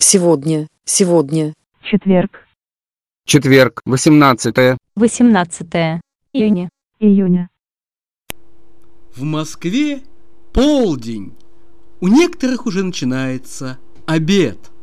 Сегодня. Четверг. Четверг, 18 июня. В Москве полдень. У некоторых уже начинается обед.